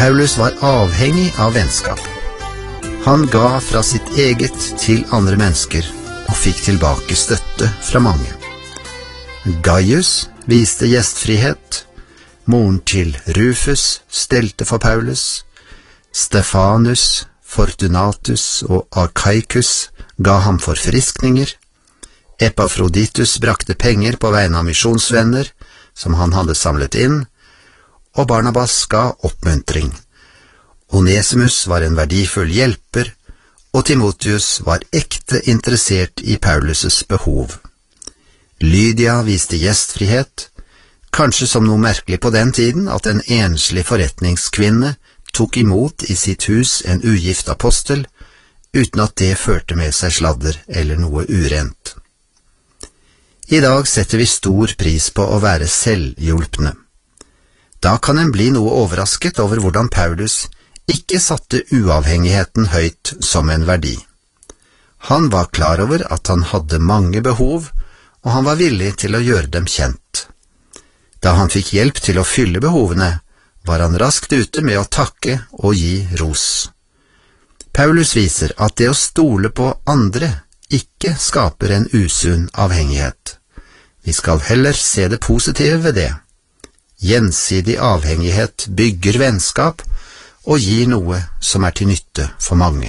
Paulus var avhengig av vennskap. Han ga fra sitt eget til andre mennesker og fikk tilbake støtte fra mange. Gaius viste gjestfrihet. Moren til Rufus stelte for Paulus. Stefanus, Fortunatus og Archaikus ga ham forfriskninger. Epafroditus brakte penger på vegne av misjonsvenner som han hadde samlet inn, og Barnabas ga oppmuntring. Onesimus var en verdifull hjelper, og Timotheus var ekte interessert i Paulus' behov. Lydia viste gjestfrihet, kanskje som noe merkelig på den tiden at en enslig forretningskvinne tok imot i sitt hus en ugift apostel, uten at det førte med seg sladder eller noe urent. I dag setter vi stor pris på å være selvhjulpne. Da kan en bli noe overrasket over hvordan Paulus ikke satte uavhengigheten høyt som en verdi. Han var klar over at han hadde mange behov, og han var villig til å gjøre dem kjent. Da han fikk hjelp til å fylle behovene, var han raskt ute med å takke og gi ros. Paulus viser at det å stole på andre ikke skaper en usunn avhengighet. Vi skal heller se det positive ved det. Gjensidig avhengighet bygger vennskap og gir noe som er til nytte for mange.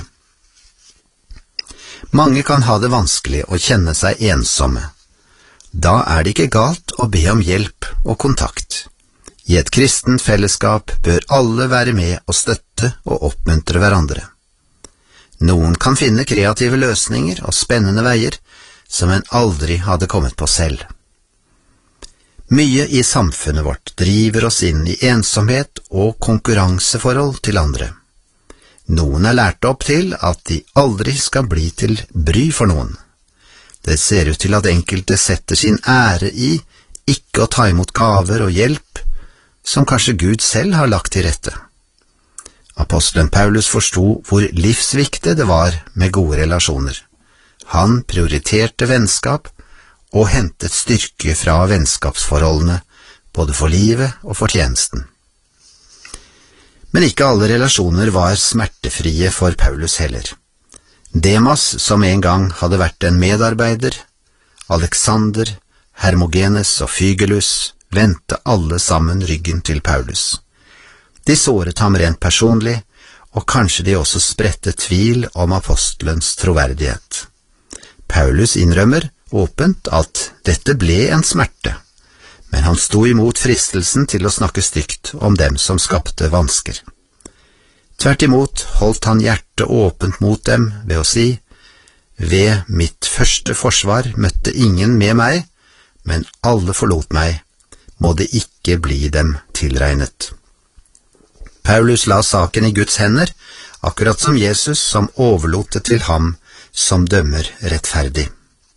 Mange kan ha det vanskelig å kjenne seg ensomme. Da er det ikke galt å be om hjelp og kontakt. I et kristent fellesskap bør alle være med og støtte og oppmuntre hverandre. Noen kan finne kreative løsninger og spennende veier som en aldri hadde kommet på selv. Mye i samfunnet vårt driver oss inn i ensomhet og konkurranseforhold til andre. Noen er lært opp til at de aldri skal bli til bry for noen. Det ser ut til at enkelte setter sin ære i ikke å ta imot gaver og hjelp som kanskje Gud selv har lagt til rette. Apostelen Paulus forstod hvor livsviktig det var med gode relasjoner. Han prioriterte vennskap og hentet styrke fra vennskapsforholdene, både for livet og for tjenesten. Men ikke alle relasjoner var smertefrie for Paulus heller. Demas, som en gang hadde vært en medarbeider, Alexander, Hermogenes og Fygelus, vendte alle sammen ryggen til Paulus. De såret ham rent personlig, og kanskje de også spredte tvil om apostelens troverdighet. Paulus innrømmer åpent at dette ble en smerte, men han sto imot fristelsen til å snakke stygt om dem som skapte vansker. Tvert imot holdt han hjertet åpent mot dem ved å si: «Ved mitt første forsvar møtte ingen med meg, men alle forlot meg, må det ikke bli dem tilregnet.» Paulus la saken i Guds hender, akkurat som Jesus som overlot det til ham som dømmer rettferdig.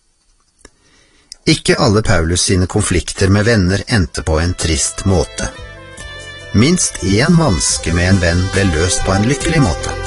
Ikke alle Paulus sine konflikter med venner endte på en trist måte. Minst én vanske med en venn ble løst på en lykkelig måte.